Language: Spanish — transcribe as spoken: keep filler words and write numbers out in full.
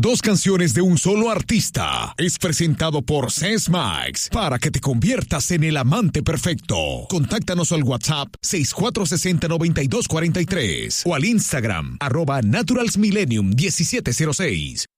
dos canciones de un solo artista. Es presentado por Sesmax para que te conviertas en el amante perfecto. Contáctanos al WhatsApp seis cuatro seis cero, nueve dos cuatro tres o al Instagram arroba naturalsmillenium diecisiete cero seis.